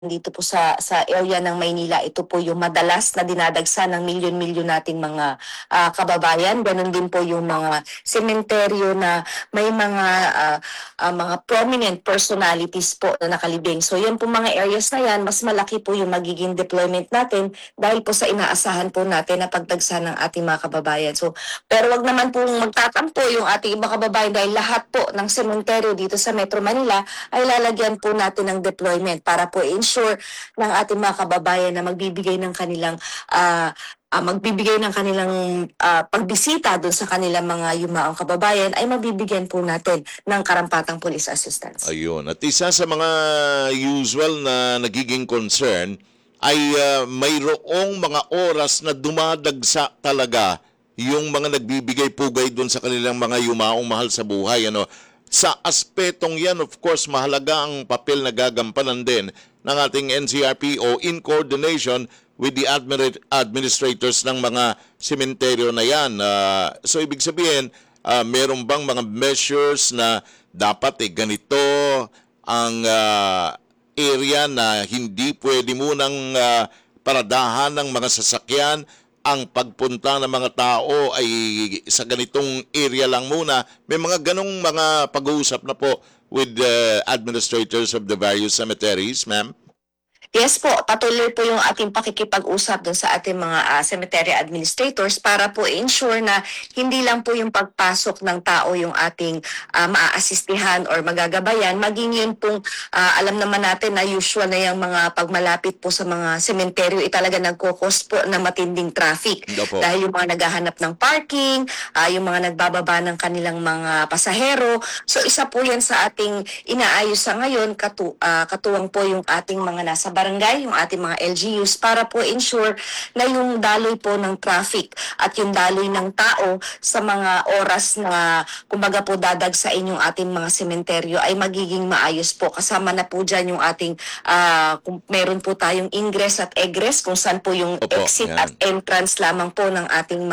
dito po sa area ng Maynila, ito po yung madalas na dinadagsa ng milyon-milyon nating mga kababayan. Ganon din po yung mga sementeryo na may mga prominent personalities po na nakalibing. So yan po mga areas na yan, mas malaki po yung magiging deployment natin dahil po sa inaasahan po natin na pagdagsa ng ating mga kababayan. So, pero wag naman po magtatampo yung ating mga kababayan dahil lahat po ng sementeryo dito sa Metro Manila ay lalagyan po natin ng deployment para po ensure ng ating mga kababayan na magbibigay ng kanilang pagbisita doon sa kanilang mga yumaong kababayan ay mabibigyan po natin ng karampatang police assistance. Ayun. At isa sa mga usual na nagiging concern ay mayroong mga oras na dumadagsa talaga yung mga nagbibigay pugay doon sa kanilang mga yumaong mahal sa buhay. Ano? Sa aspetong yan, of course, mahalaga ang papel na gagampanan din ng ating NCRPO in coordination with the administrators ng mga sementeryo na yan. So ibig sabihin, meron bang mga measures na dapat ganito ang area na hindi pwede munang paradahan ng mga sasakyan, ang pagpunta ng mga tao ay sa ganitong area lang muna. May mga ganong mga pag-uusap na po with the administrators of the various cemeteries, ma'am? Yes po, patuloy po yung ating pakikipag-usap dun sa ating mga cemetery administrators para po ensure na hindi lang po yung pagpasok ng tao yung ating maaasistihan or magagabayan, maging yun pong alam naman natin na usual na yung mga pagmalapit po sa mga sementeryo talaga nagkukos po na matinding traffic. Dahil yung mga naghahanap ng parking, yung mga nagbababa ng kanilang mga pasahero. So isa po yan sa ating inaayos sa ngayon, katuwang po yung ating mga nasa barangay, yung ating mga LGUs para po ensure na yung daloy po ng traffic at yung daloy ng tao sa mga oras na kumbaga po dadagsain yung ating mga sementeryo ay magiging maayos po. Kasama na po dyan yung ating kung meron po tayong ingress at egress kung saan po yung exit at entrance lamang po ng ating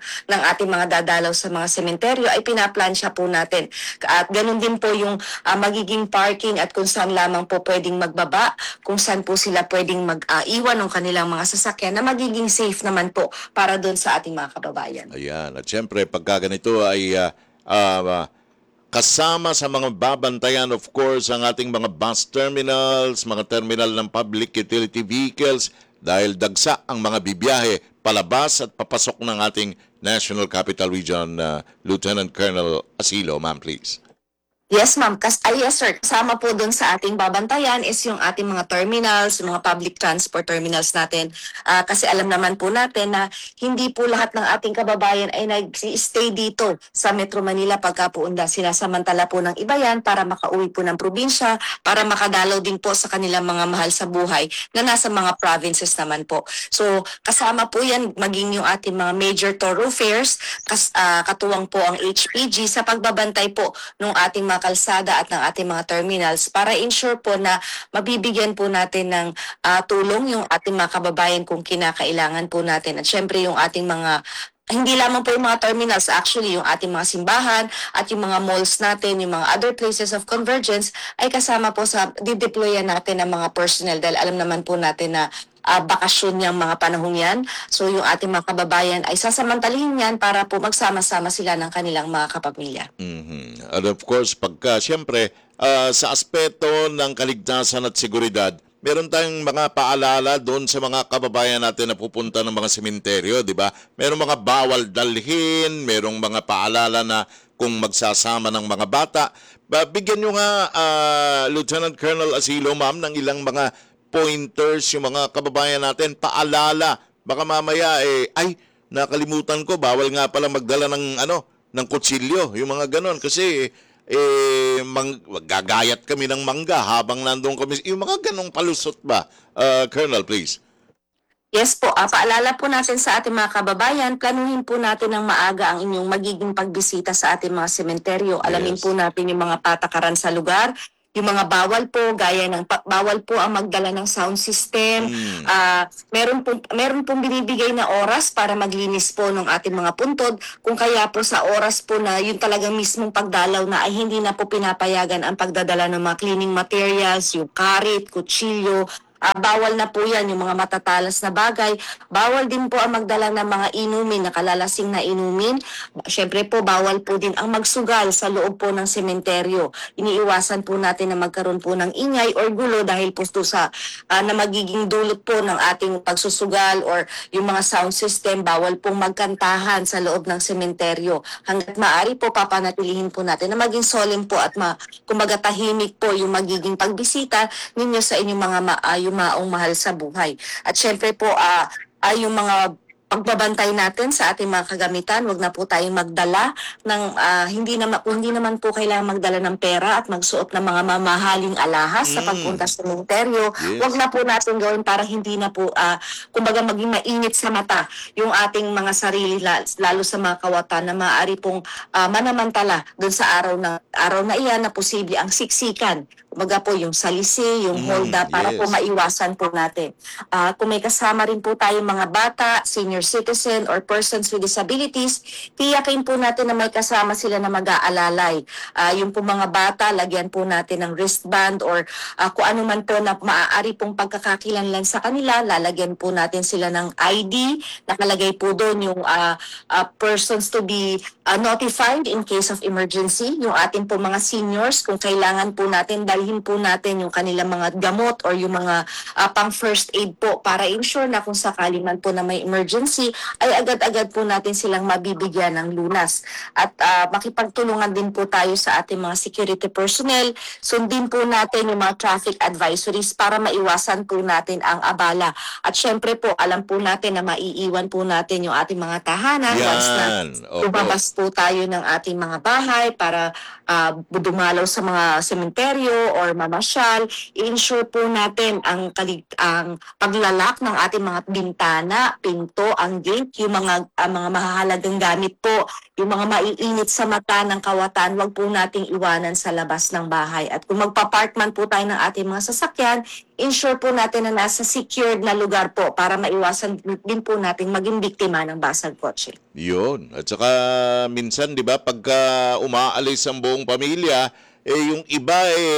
mga dadalaw sa mga sementeryo ay pinaplansya po natin. At ganun din po yung magiging parking at kung saan lamang po pwedeng magbaba, kung saan po sila pwedeng mag-iwan ng kanilang mga sasakyan na magiging safe naman po para doon sa ating mga kababayan. Ayan. At syempre, pagka ganito ay kasama sa mga babantayan, of course, ang ating mga bus terminals, mga terminal ng public utility vehicles, dahil dagsa ang mga bibiyahe palabas at papasok ng ating National Capital Region. Lieutenant Colonel Asilo, ma'am, please. Yes, ma'am. Yes, sir. Kasama po doon sa ating babantayan is yung ating mga terminals, yung mga public transport terminals natin. Kasi alam naman po natin na hindi po lahat ng ating kababayan ay nag-stay dito sa Metro Manila pagka po sinasamantala po ng iba yan para makauwi po ng probinsya, para makadalaw din po sa kanilang mga mahal sa buhay na nasa mga provinces naman po. So, kasama po yan maging yung ating mga major thoroughfares, katuwang po ang HPG sa pagbabantay po ng ating mga kalsada at ng ating mga terminals para ensure po na mabibigyan po natin ng tulong yung ating mga kababayan kung kinakailangan po natin. At syempre yung ating mga hindi lamang po yung mga terminals, actually yung ating mga simbahan at yung mga malls natin, yung mga other places of convergence ay kasama po sa dideployan natin ng mga personnel dahil alam naman po natin na bakasyon yung mga panahon yan. So yung ating mga kababayan ay sasamantalihin yan para po magsama-sama sila ng kanilang mga kapamilya. And of course, pagka siyempre sa aspeto ng kaligtasan at seguridad, meron tayong mga paalala doon sa mga kababayan natin na pupunta ng mga sementeryo, di ba? Merong mga bawal dalhin, merong mga paalala na kung magsasama ng mga bata. Bigyan nyo nga, Lieutenant Colonel Asilo, ma'am, ng ilang mga pointers yung mga kababayan natin, paalala. Baka mamaya ay nakalimutan ko, bawal nga pala magdala ng kutsilyo, yung mga ganon kasi gagayat kami ng mangga habang nandoon kami, yung mga ganong palusot ba? Colonel, please. Yes po, paalala po natin sa ating mga kababayan, planuhin po natin ng maaga ang inyong magiging pagbisita sa ating mga sementeryo. Alamin po natin yung mga patakaran sa lugar, yung mga bawal po, gaya ng bawal po ang magdala ng sound system. Meron pong binibigay na oras para maglinis po ng ating mga puntod. Kung kaya po sa oras po na yung talagang mismong pagdalaw na ay hindi na po pinapayagan ang pagdadala ng mga cleaning materials, yung karit, kutsilyo, bawal na po yan, yung mga matatalas na bagay. Bawal din po ang magdala ng mga inumin, nakalalasing na inumin. Siyempre po, bawal po din ang magsugal sa loob po ng sementeryo. Iniiwasan po natin na magkaroon po ng ingay or gulo dahil po sa na magiging dulot po ng ating pagsusugal or yung mga sound system, bawal pong magkantahan sa loob ng sementeryo. Hanggat maaari po, papanatilihin po natin na maging solemn po at kumbaga tahimik po yung magiging pagbisita ninyo sa inyong mga yumaong mahal sa buhay. At syempre po, yung mga pagbabantay natin sa ating mga kagamitan, wag na po tayong magdala ng hindi naman po kailangan magdala ng pera at magsuot ng mga mamahaling alahas sa pagpunta sa sementeryo. Yes. Wag na po natin gawin para hindi na po kumbaga maging mainit sa mata yung ating mga sarili, lalo sa mga kawatan na maaari pong manamantala doon sa araw na iyan na posible ang siksikan. Kumbaga po yung salisi, yung hold up, para po yes. maiwasan po natin. Kung may kasama rin po tayong mga bata, senior citizen, or persons with disabilities, tiyakin po natin na may kasama sila na mag-aalalay. Yung po mga bata, lagyan po natin ng wristband or kung ano man po na maaari pong pagkakakilanlan sa kanila, lalagyan po natin sila ng ID, nakalagay po doon yung persons to be notified in case of emergency. Yung ating po mga seniors, kung kailangan po natin, dalhin po natin yung kanilang mga gamot or yung mga pang first aid po para ensure na kung sakali man po na may emergency, ay agad-agad po natin silang mabibigyan ng lunas. At makipagtulungan din po tayo sa ating mga security personnel. Sundin po natin yung mga traffic advisories para maiwasan po natin ang abala. At syempre po, alam po natin na maiiwan po natin yung ating mga tahanan once na Opo. lumabas po tayo ng ating mga bahay para dumalaw sa mga sementeryo or mamasyal. I-ensure po natin ang paglalak ng ating mga bintana, pinto, ang gate, yung mga mahahalagang gamit po, yung mga maiinit sa mata ng kawatan, wag po nating iwanan sa labas ng bahay. At kung magpa-park man po tayo ng ating mga sasakyan, ensure po natin na nasa secured na lugar po para maiwasan din po natin maging biktima ng basag kotse. Yun. At saka minsan, di ba, pagka umaalis ang buong pamilya, yung iba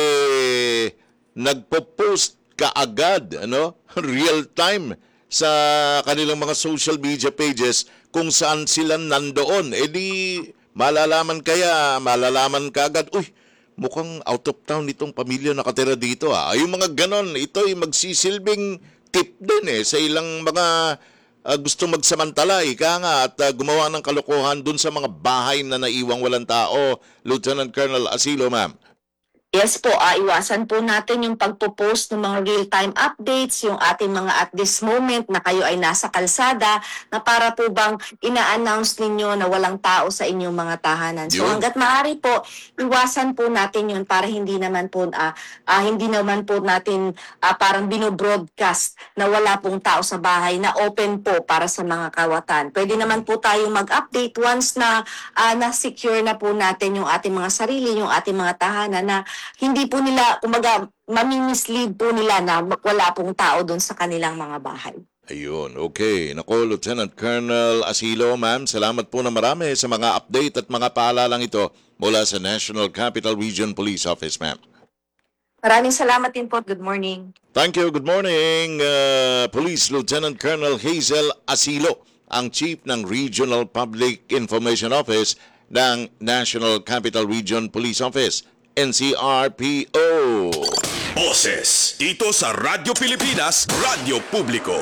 nagpo-post kaagad, real time sa kanilang mga social media pages kung saan sila nandoon. Malalaman kaagad, uy, mukhang out of town itong pamilya nakatira dito. Yung mga ganon, ito ay magsisilbing tip din sa ilang mga gusto magsamantala, at gumawa ng kalokohan dun sa mga bahay na naiwang walang tao. Lieutenant Colonel Asilo, ma'am. Yes po, iwasan po natin yung pagpo-post ng mga real-time updates, yung ating mga at this moment na kayo ay nasa kalsada, na para po bang ina-announce ninyo na walang tao sa inyong mga tahanan. So Yun. hanggat maaari po, iwasan po natin yun para hindi naman po natin parang binobroadcast na wala pong tao sa bahay, na open po para sa mga kawatan. Pwede naman po tayong mag-update once na na-secure na po natin yung ating mga sarili, yung ating mga tahanan, na hindi po nila, mamimislead po nila na wala pong tao doon sa kanilang mga bahay. Ayun, okay. Nako, Lieutenant Colonel Asilo, ma'am, salamat po na marami sa mga update at mga paalalang ito mula sa National Capital Region Police Office, ma'am. Maraming salamat din po. Good morning. Thank you. Good morning, Police Lieutenant Colonel Hazel Asilo, ang Chief ng Regional Public Information Office ng National Capital Region Police Office, NCRPO. Boses dito sa Radyo Pilipinas, Radyo Publiko,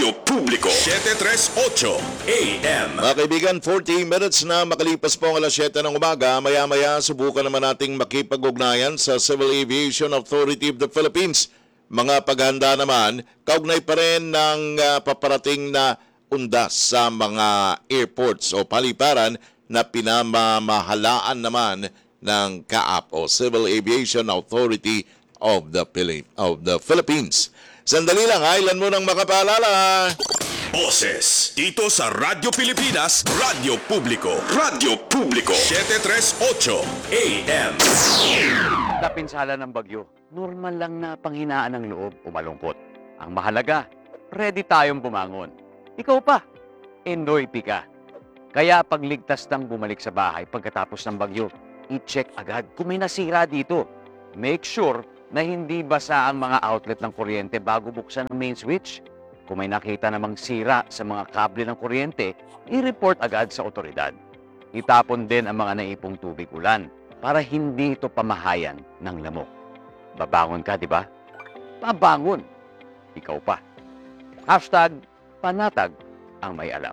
738 AM. Mga kaibigan, 40 minutes na makalipas po ang alas 7 ng umaga. Maya-maya, subukan naman nating makipag-ugnayan sa Civil Aviation Authority of the Philippines. Mga paghanda naman, kaugnay pa rin ng paparating na undas sa mga airports o paliparan na pinamamahalaan naman ng CAAP o Civil Aviation Authority of the Philippines. Sandali lang, ilan mo nang makapaalala. Boses dito sa Radyo Pilipinas, Radyo Publiko, 738 AM. Napinsala ng bagyo, normal lang na panghinaan ng loob o malungkot. Ang mahalaga, ready tayong bumangon. Ikaw pa, Enoy ka. Kaya pagligtas ng bumalik sa bahay pagkatapos ng bagyo, i-check agad kung may nasira dito. Make sure na hindi basa ang mga outlet ng kuryente bago buksan ang main switch. Kung may nakita namang sira sa mga kable ng kuryente, i-report agad sa otoridad. Itapon din ang mga naipong tubig ulan para hindi ito pamahayan ng lamok. Babangon ka, di ba? Babangon. Ikaw pa. #panatag ang may alam.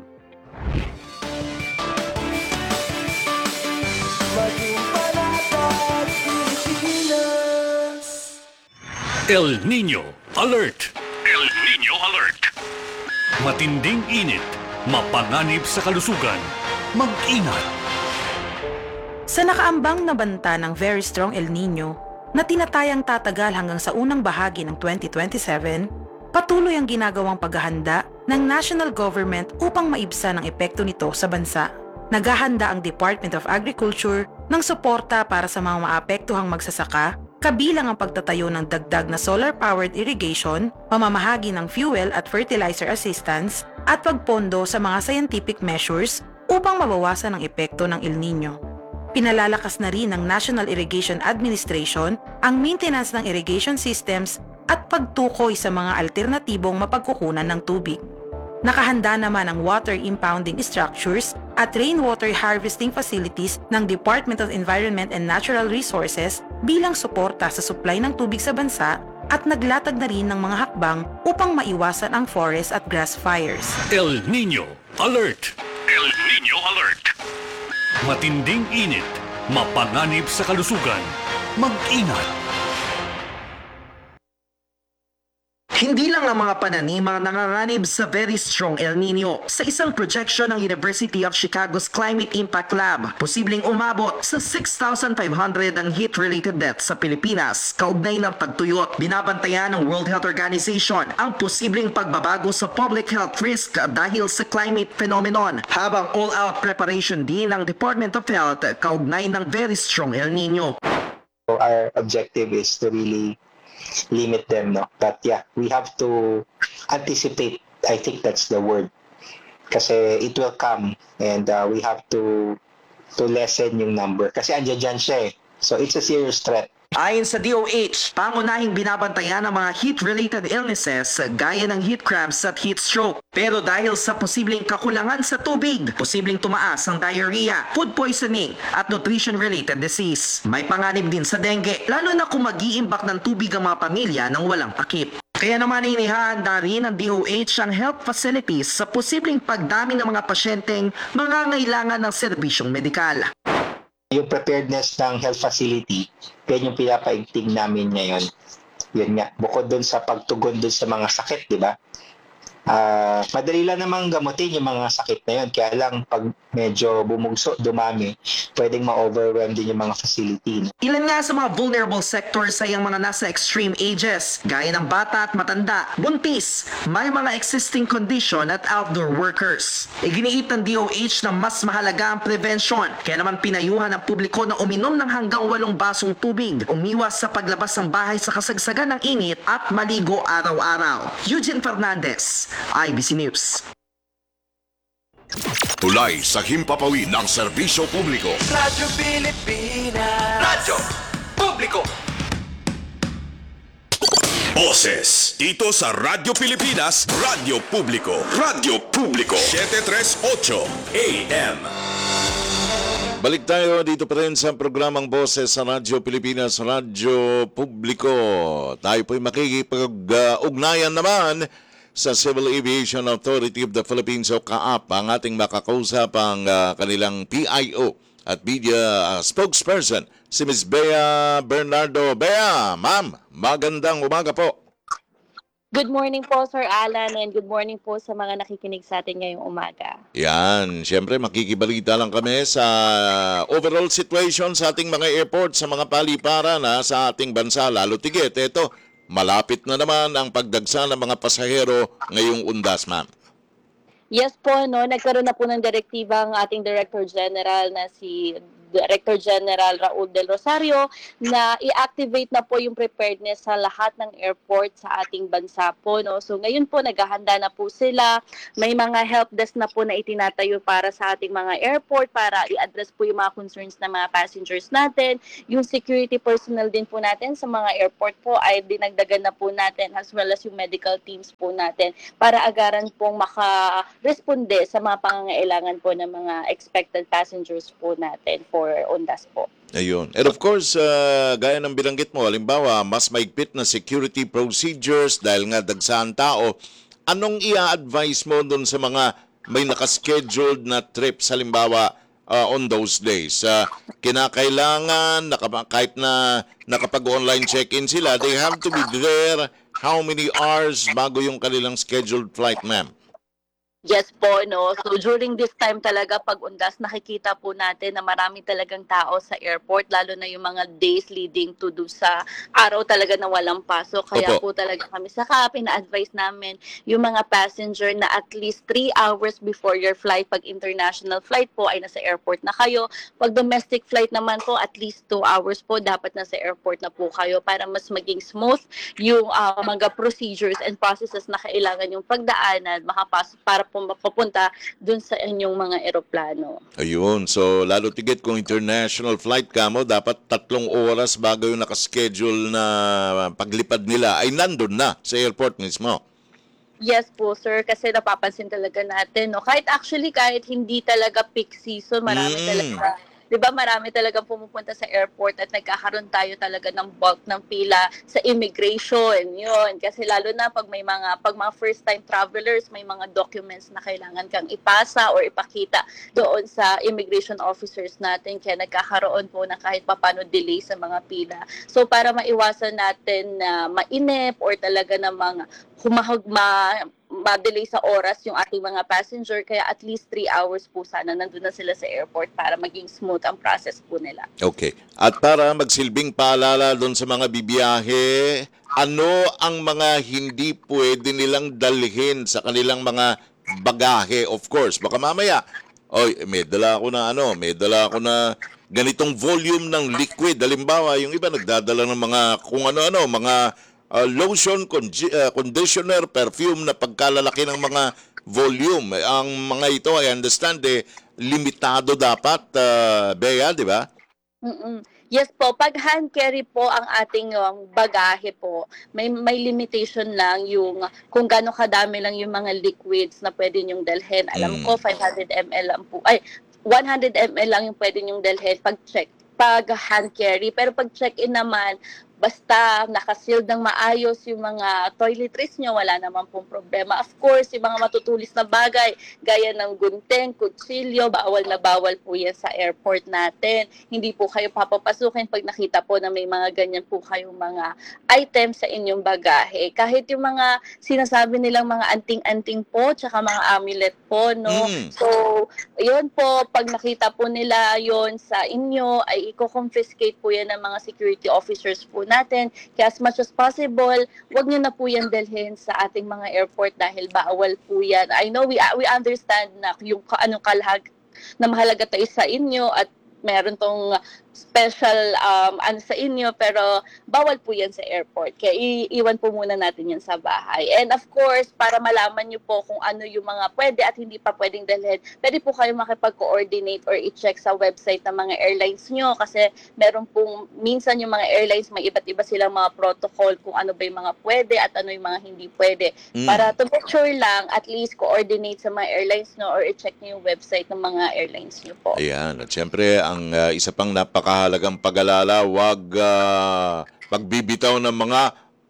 El Nino Alert! El Nino Alert! Matinding init, mapanganib sa kalusugan, mag-ingat! Sa nakaambang na banta ng Very Strong El Nino na tinatayang tatagal hanggang sa unang bahagi ng 2027, patuloy ang ginagawang paghahanda ng national government upang maibsan ang epekto nito sa bansa. Naghahanda ang Department of Agriculture ng suporta para sa mga maapektuhang magsasaka, kabilang ang pagtatayo ng dagdag na solar-powered irrigation, pamamahagi ng fuel at fertilizer assistance, at pagpondo sa mga scientific measures upang mabawasan ang epekto ng El Nino. Pinalalakas na rin ng National Irrigation Administration ang maintenance ng irrigation systems at pagtukoy sa mga alternatibong mapagkukunan ng tubig. Nakahanda naman ang water impounding structures at rainwater harvesting facilities ng Department of Environment and Natural Resources bilang suporta sa supply ng tubig sa bansa at naglatag na rin ng mga hakbang upang maiwasan ang forest at grass fires. El Nino Alert! El Nino Alert! Matinding init, mapanganib sa kalusugan, mag-ingat! Hindi lang ang mga pananim ang nanganganib sa Very Strong El Nino. Sa isang projection ng University of Chicago's Climate Impact Lab, posibleng umabot sa 6,500 ang heat-related deaths sa Pilipinas, kaugnay ng pagtuyot. Binabantayan ng World Health Organization ang posibleng pagbabago sa public health risk dahil sa climate phenomenon, habang all-out preparation din ng Department of Health kaugnay ng Very Strong El Nino. Our objective is to really limit them, no? But yeah, we have to anticipate. I think that's the word. Kasi it will come and we have to lessen yung number. Kasi andyan dyan siya eh. So it's a serious threat. Ayon sa DOH, pangunahing binabantayan ang mga heat-related illnesses gaya ng heat cramps at heat stroke. Pero dahil sa posibleng kakulangan sa tubig, posibleng tumaas ang diarrhea, food poisoning at nutrition-related disease. May panganib din sa dengue, lalo na kung mag-iimbak ng tubig ang mga pamilya nang walang takip. Kaya naman inihahanda rin ng DOH ang health facilities sa posibleng pagdami ng mga pasyenteng mangangailangan ng serbisyong medikal. Yung preparedness ng health facility, yan yung pinapaigting namin ngayon. Yun nga, bukod dun sa pagtugon dun sa mga sakit, di ba? Madali lang namang gamutin yung mga sakit na yun. Kaya lang, pag medyo bumugso, dumami, pwedeng ma-overwhelm din yung mga facility. Ilan nga sa mga vulnerable sectors ay ang mga nasa extreme ages, gaya ng bata at matanda, buntis, may mga existing condition at outdoor workers. Iginiit ng DOH na mas mahalaga ang prevention, kaya naman pinayuhan ng publiko na uminom ng hanggang 8 basong tubig, umiwas sa paglabas ng bahay sa kasagsagan ng init at maligo araw-araw. Eugene Fernandez, IBC News. Tulay sa himpapawid ng serbisyo publiko. Radyo Pilipinas. Radyo Publiko. Boses dito sa Radyo Pilipinas, Radyo Publiko. Radyo Publiko 738 AM. Balik tayo dito pa rin sa programang Boses sa Radyo Pilipinas, Radyo Publiko. Tayo po'y makikipag-ugnayan naman sa Civil Aviation Authority of the Philippines o CAAP. Ang ating makakausap ang kanilang PIO at media spokesperson, si Ms. Bea Bernardo. Bea, ma'am, magandang umaga po. Good morning po, Sir Alan, and good morning po sa mga nakikinig sa atin ngayong umaga. Yan, siyempre makikibalita lang kami sa overall situation sa ating mga airport, sa mga paliparan sa ating bansa, lalo tigit. Ito, malapit na naman ang pagdagsa ng mga pasahero ngayong undas, ma'am. Yes po, no, nagkaroon na po ng direktiba ang ating Director General na si Director General Raul Del Rosario na i-activate na po yung preparedness sa lahat ng airport sa ating bansa po, no? So ngayon po naghahanda na po sila. May mga help desk na po na itinatayo para sa ating mga airport para i-address po yung mga concerns ng mga passengers natin. Yung security personnel din po natin sa mga airport po ay dinagdagan na po natin as well as yung medical teams po natin para agaran pong maka-responde sa mga pangangailangan po ng mga expected passengers po natin for Ondas po. Ayun. And of course, gaya ng binanggit mo, halimbawa, mas maigpit na security procedures dahil nga dagsaan tao. Anong i-advise mo dun sa mga may nakascheduled na trips, halimbawa, on those days? Kinakailangan, kahit na nakapag-online check-in sila, they have to be there how many hours bago yung kanilang scheduled flight, ma'am? Yes po, no. So during this time talaga pag Ondas, nakikita po natin na marami talagang tao sa airport, lalo na yung mga days leading to do sa araw talaga na walang pasok. Kaya Opo. po talaga kami saka pina-advise namin yung mga passenger na at least 3 hours before your flight, pag international flight po ay nasa airport na kayo. Pag domestic flight naman po, at least 2 hours po dapat nasa airport na po kayo para mas maging smooth yung mga procedures and processes na kailangan yung pagdaanan makapasok para mapapunta dun sa inyong mga eroplano. Ayun. So, lalo tigit kung international flight ka mo, dapat 3 oras bago yung nakaschedule na paglipad nila ay nandun na sa airport mismo. Yes po, sir, kasi napapansin talaga natin, no? Kahit hindi talaga peak season, marami talaga, 'di ba? Marami talagang pumupunta sa airport at nagkakaroon tayo talaga ng bulk ng pila sa immigration. 'Yun, kasi lalo na pag mga first time travelers, may mga documents na kailangan kang ipasa or ipakita doon sa immigration officers natin, kaya nagkakaroon po na kahit papaano delay sa mga pila. So para maiwasan natin na mainip or talaga namang ma-delay sa oras yung ating mga passenger, kaya at least 3 hours po sana nandun na sila sa airport para maging smooth ang process po nila. Okay. At para magsilbing paalala doon sa mga bibiyahe, ano ang mga hindi pwede nilang dalhin sa kanilang mga bagahe? Of course, baka mamaya, oy, may dala ako na ganitong volume ng liquid. Halimbawa, yung iba nagdadala ng mga kung ano-ano, mga lotion, conditioner, perfume na pagkalalaki ng mga volume. Ang mga ito, I understand, limitado dapat, Bea, di ba? Yes po, pag hand carry po ang ating bagahe po, may limitation lang yung kung gaano kadami lang yung mga liquids na pwede nyong dalhin. Alam ko 500 ml lang po. 100 ml lang yung pwede nyong dalhin pag hand carry. Pero pag check-in naman, basta nakasealed ng maayos yung mga toiletries nyo, wala naman pong problema. Of course, yung mga matutulis na bagay, gaya ng gunting, kutsilyo, bawal na bawal po yan sa airport natin. Hindi po kayo papapasukin pag nakita po na may mga ganyan po kayong mga items sa inyong bagahe. Kahit yung mga sinasabi nilang mga anting-anting po, tsaka mga amulet po, no? So, yun po, pag nakita po nila yon sa inyo, ay i-confiscate po yan ng mga security officers po natin. Kaya as much as possible, wag niyo na po yan dalhin sa ating mga airport dahil bawal po yan. I know we understand na yung anong na mahalaga tayo sa inyo at meron tong special sa inyo, pero bawal po yan sa airport. Kaya iiwan po muna natin yan sa bahay. And of course, para malaman nyo po kung ano yung mga pwede at hindi pa pwedeng dalhin, pwede po kayo makipag-coordinate or i-check sa website ng mga airlines nyo kasi meron pong, minsan yung mga airlines, may iba't iba silang mga protocol kung ano ba yung mga pwede at ano yung mga hindi pwede. Para to make sure lang, at least coordinate sa mga airlines nyo or i-check nyo yung website ng mga airlines nyo po. Ayan. At syempre, ang isa pang napakahalagang pag-alala, wag pagbibitaw ng mga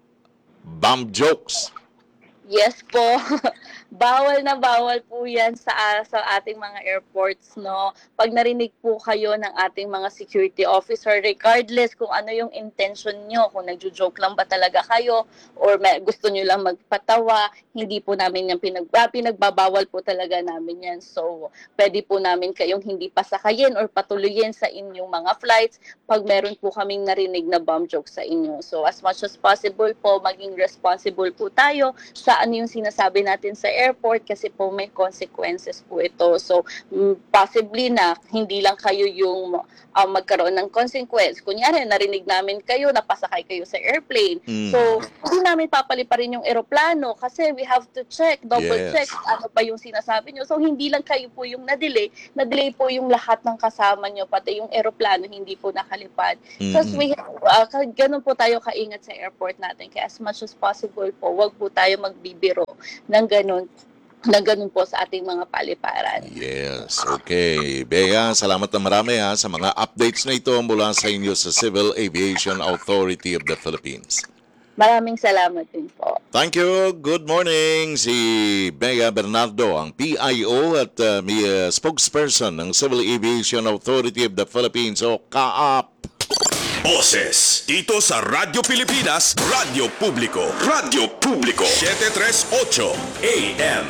bomb jokes. Yes po. Bawal na bawal po yan sa ating mga airports, no? Pag narinig po kayo ng ating mga security officer, regardless kung ano yung intention nyo, kung nagjo-joke lang ba talaga kayo or gusto nyo lang magpatawa, hindi po namin yan pinagbabawal po talaga namin yan. So, pwede po namin kayong hindi pasakayin or patuloyin sa inyong mga flights pag meron po kaming narinig na bomb joke sa inyo. So, as much as possible po, maging responsible po tayo sa ano yung sinasabi natin sa airport kasi po may consequences po ito. So, possibly na hindi lang kayo yung magkaroon ng consequence. Kunyari, narinig namin kayo, napasakay kayo sa airplane. So, hindi namin papaliparin yung eroplano kasi we have to check, double check ano ba yung sinasabi nyo. So, hindi lang kayo po yung na-delay po yung lahat ng kasama nyo, pati yung eroplano hindi po nakalipad. Because ganun po tayo kaingat sa airport natin. Kaya as much as possible po, wag po tayo magbibiro ng ganun po sa ating mga paliparan. Yes, okay. Bea, salamat na marami sa mga updates na ito mula sa inyo sa Civil Aviation Authority of the Philippines. Maraming salamat din po. Thank you. Good morning. Si Bea Bernardo, ang PIO at spokesperson ng Civil Aviation Authority of the Philippines o CAAP. Boses dito sa Radyo Pilipinas, Radyo Publiko. Radyo Publiko 738 AM.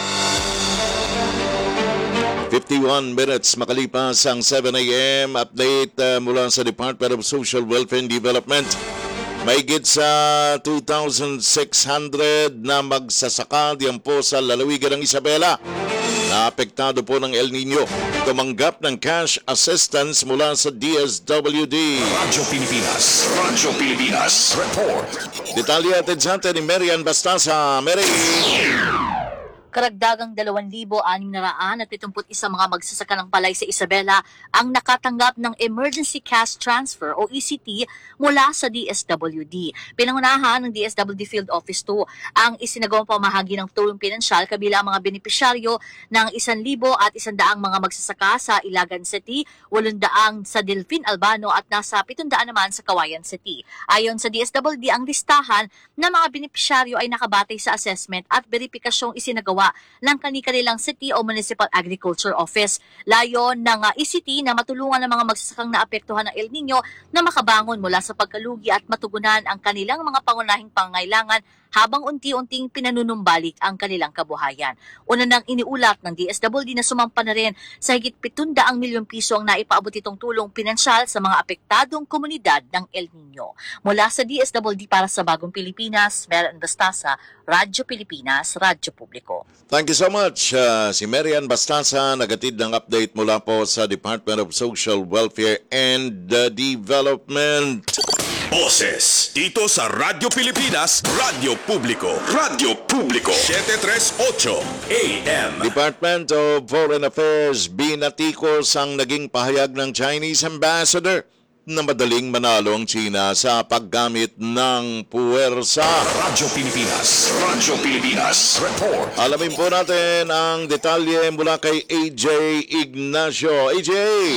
51 minutes makalipas ang 7 a.m. Update mula sa Department of Social Welfare and Development. Mahigit sa 2,600 na magsasaka diyan po sa lalawigan ng Isabela na apektado po ng El Nino. Tumanggap ng cash assistance mula sa DSWD. Radyo Pilipinas Report. Detalye atid sa atin ni Marian Bastasa. Mary! Karagdagang 2,671 mga magsasaka ng palay sa Isabela ang nakatanggap ng Emergency Cash Transfer o ECT mula sa DSWD. Pinangunahan ng DSWD Field Office 2 ang isinagawang pamahagi ng tulong pinansyal kabila ang mga benepisyaryo ng 1,100 mga magsasaka sa Ilagan City, 800 sa Delfin Albano at nasa 700 naman sa Kawayan City. Ayon sa DSWD, ang listahan ng mga benepisyaryo ay nakabatay sa assessment at beripikasyong isinagawa ng kanilang city o municipal agriculture office. Layon ng ECT na matulungan ng mga magsasakang naapektuhan ng El Nino na makabangon mula sa pagkalugi at matugunan ang kanilang mga pangunahing pangangailangan habang unti-unting pinanunumbalik ang kanilang kabuhayan. Una nang iniulat ng DSWD na sumampa na rin sa higit 700 milyong piso ang naipaabot itong tulong pinansyal sa mga apektadong komunidad ng El Nino. Mula sa DSWD para sa Bagong Pilipinas, Marian Bastasa, Radyo Pilipinas, Radyo Publiko. Thank you so much. Si Marian Bastasa, nagatid ng update mula po sa Department of Social Welfare and Development. Boses dito sa Radyo Pilipinas, Radyo Publiko. Radyo Publiko 738 AM. Department of Foreign Affairs binatikos ang naging pahayag ng Chinese Ambassador na madaling manalo ang China sa paggamit ng puwersa. Radyo Pilipinas Report. Alamin po natin ang detalye mula kay AJ Ignacio. AJ!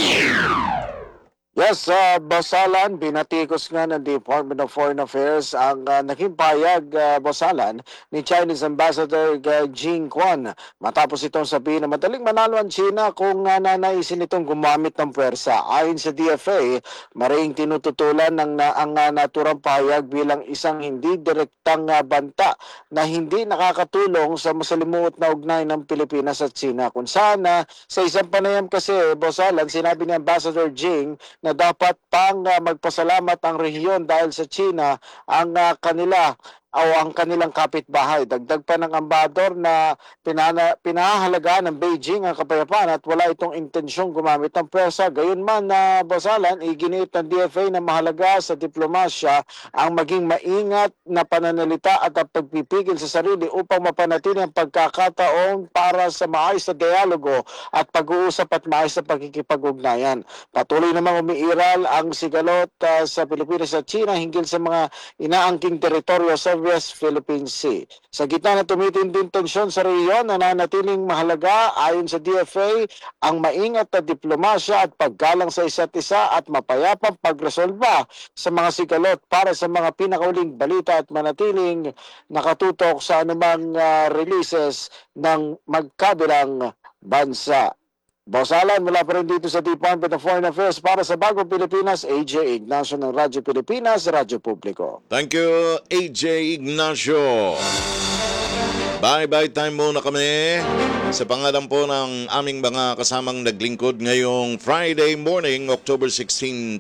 Yes, Bosalan, binatikos nga ng Department of Foreign Affairs ang naging payag, Bosalan, ni Chinese Ambassador Jing Quan. Matapos itong sabihin na madaling manalo ang China kung nanaisin itong gumamit ng puwersa. Ayon sa DFA, maring tinututulan ng ang naturang payag bilang isang hindi direktang banta na hindi nakakatulong sa masalimuot na ugnay ng Pilipinas at China. Kung saan sa isang panayam kasi, Bosalan, sinabi ni Ambassador Jing na dapat pang magpasalamat ang rehiyon dahil sa China ang kanila o ang kanilang kapitbahay. Dagdag pa ng ambassador na pinahahalagaan ng Beijing ang kapayapaan at wala itong intensyong gumamit ng pwersa. Gayunman na Bosalan, iginiit ng DFA na mahalaga sa diplomasya ang maging maingat na pananalita at ang pagpipigil sa sarili upang mapanatili ang pagkakataon para sa maayos na dialogo at pag-uusap at maayos na pagkikipag-ugnayan. Patuloy namang umiiral ang sigalot sa Pilipinas at China hinggil sa mga inaangking teritoryo sa West Philippine Sea. Sa gitna na tumitinding tensyon sa rehiyon, nananatiling mahalaga ayon sa DFA ang maingat na diplomasya at paggalang sa isa't isa at mapayapang pagresolba sa mga sigalot para sa mga pinakauling balita at manatiling nakatutok sa anumang releases ng magkabilang bansa. Bosalan, mula pa rin dito sa Department of Foreign Affairs para sa Bagong Pilipinas, AJ Ignacio ng Radyo Pilipinas, Radyo Publiko. Thank you, AJ Ignacio. Bye-bye time muna kami sa pangalan po ng aming mga kasamang naglingkod ngayong Friday morning, October 16,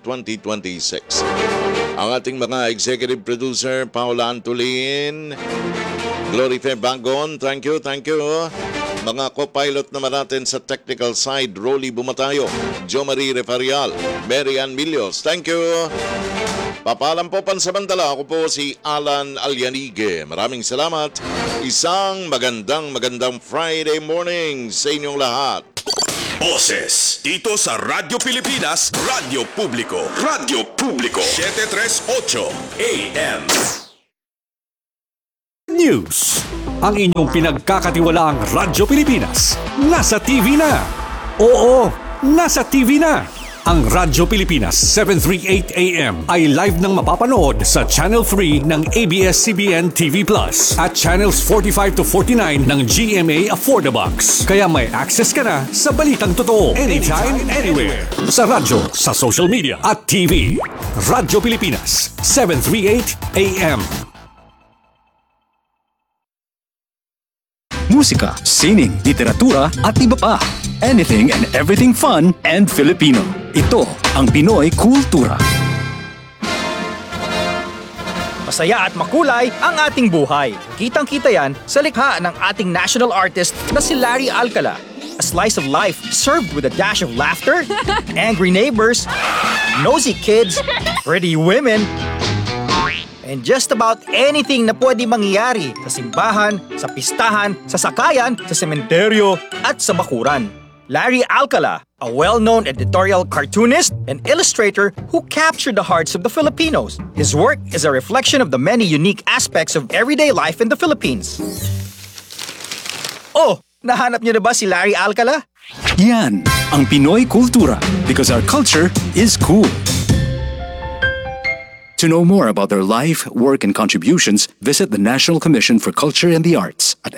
2026. Ang ating mga executive producer, Paula Antolin, Glory Fair Bagon, thank you. Mga co-pilot naman natin sa technical side, Rolly Bumatayo, Jo Marie Refarial, Mary Ann Milios, thank you. Papalam po pansamantala, ako po si Alan Alyanige. Maraming salamat. Isang magandang Friday morning sa inyong lahat. Boses dito sa Radyo Pilipinas, Radyo Publiko. Radyo Publiko 738 AM. News. Ang inyong pinagkakatiwalaang Radyo Pilipinas nasa TV na. Oo, nasa TV na. Ang Radyo Pilipinas 738 AM ay live nang mapapanood sa Channel 3 ng ABS-CBN TV Plus at Channels 45 to 49 ng GMA Affordabox. Kaya may access ka na sa balitang totoo anytime, anywhere. Sa radyo, sa social media at TV. Radyo Pilipinas 738 AM. Musika, sining, literatura at iba pa. Anything and everything fun and Filipino. Ito ang Pinoy Kultura. Masaya at makulay ang ating buhay. Kitang-kita yan sa likha ng ating national artist na si Larry Alcala. A slice of life served with a dash of laughter, angry neighbors, nosy kids, pretty women, and just about anything na pwede mangyari sa simbahan, sa pistahan, sa sakayan, sa sementeryo, at sa bakuran. Larry Alcala, a well-known editorial cartoonist and illustrator who captured the hearts of the Filipinos. His work is a reflection of the many unique aspects of everyday life in the Philippines. Oh, nahanap niyo na ba si Larry Alcala? Yan ang Pinoy Kultura because our culture is cool. To know more about their life, work, and contributions, visit the National Commission for Culture and the Arts at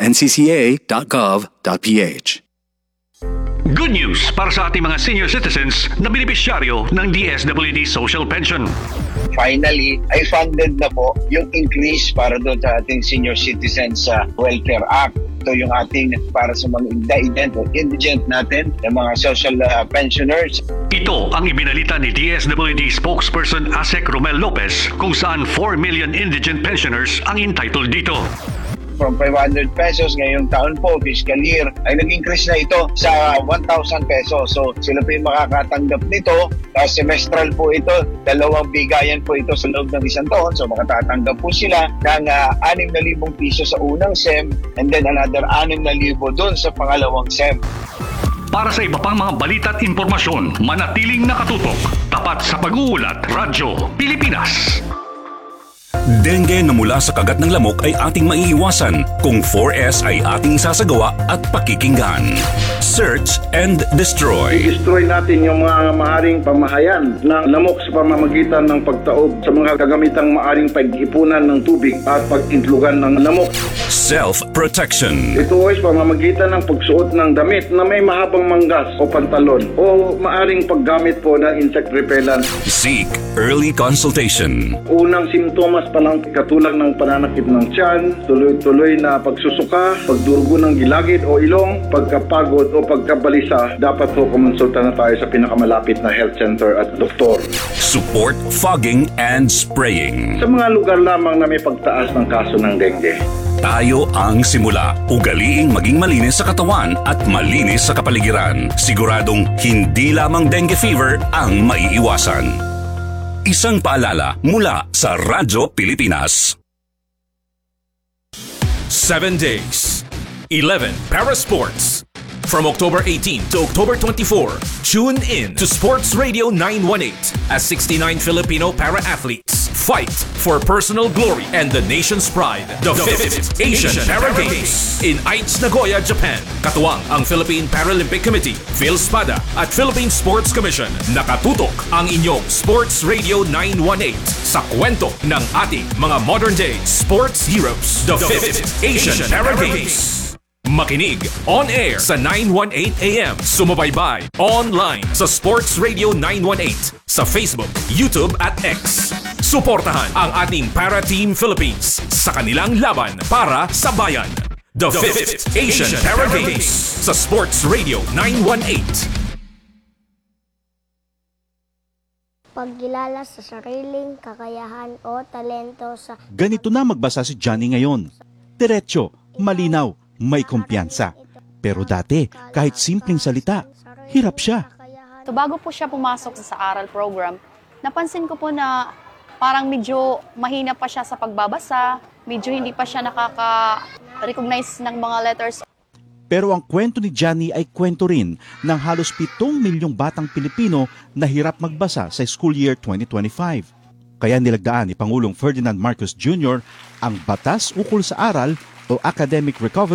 ncca.gov.ph. Good news para sa ating mga senior citizens na benepisyaryo ng DSWD Social Pension. Finally, ay funded na po yung increase para doon sa ating Senior Citizens Welfare Act. Ito yung ating para sa mga indigent natin, yung mga social pensioners. Ito ang ibinalita ni DSWD spokesperson Asek Romel Lopez kung saan 4 million indigent pensioners ang entitled dito. From 500 pesos ngayong taon po, fiscal year, ay nag-increase na ito sa 1,000 pesos. So sila po yung makakatanggap nito. Semestral po ito, 2 bigayan po ito sa loob ng isang taon. So makatatanggap po sila ng 6,000 piso sa unang SEM and then another 6,000 doon sa pangalawang SEM. Para sa iba pang mga balita at impormasyon, manatiling nakatutok. Tapat sa pag-uulat, Radyo Pilipinas. Dengue na mula sa kagat ng lamok ay ating maiiwasan kung 4S ay ating sasagawa at pakikinggan. Search and destroy. I-destroy natin yung mga maaring pamahayan ng lamok sa pamamagitan ng pagtaob sa mga kagamitang maaring pag-ipunan ng tubig at pag-intlugan ng lamok. Self-protection. Ito ay sa pamamagitan ng pagsuot ng damit na may mahabang manggas o pantalon o maaring paggamit po ng insect repellent. Seek early consultation. Unang simptomas pa lang katulad ng pananakit ng tiyan, tuloy-tuloy na pagsusuka, pagdurugo ng gilagid o ilong, pagkapagod o pagkabalisa, dapat po kumonsulta na tayo sa pinakamalapit na health center at doktor. Support fogging and spraying. Sa mga lugar lamang na may pagtaas ng kaso ng dengue. Tayo ang simula. Ugaliing maging malinis sa katawan at malinis sa kapaligiran. Siguradong hindi lamang dengue fever ang maiiwasan. Isang paalala mula sa Radyo Pilipinas. 7 days, 11 para sports. From October 18 to October 24, tune in to Sports Radio 918 as 69 Filipino para-athletes fight for personal glory and the nation's pride. The 5th Asian Para Games in Aichi, Nagoya, Japan. Katuwang ang Philippine Paralympic Committee, PhilSPADA at Philippine Sports Commission. Nakatutok ang inyong Sports Radio 918 sa kwento ng ating mga modern-day sports heroes. The 5th Asian Para Games. Makinig on air sa 918 AM. Sumubaybay online sa Sports Radio 918 sa Facebook, YouTube at X. Suportahan ang ating Para Team Philippines sa kanilang laban para sa bayan. The 5th Asian Para Games sa Sports Radio 918. Pagkilala sa sariling kakayahan o talento sa... Ganito na magbasa si Johnny ngayon. Diretso, malinaw, may kumpiyansa. Pero dati, kahit simpleng salita, hirap siya. So bago po siya pumasok sa aral program, napansin ko po na parang medyo mahina pa siya sa pagbabasa, medyo hindi pa siya nakaka-recognize ng mga letters. Pero ang kwento ni Johnny ay kwento rin ng halos 7 milyong batang Pilipino na hirap magbasa sa school year 2025. Kaya nilagdaan ni Pangulong Ferdinand Marcos Jr. ang Batas Ukol sa Aral o Academic Recovery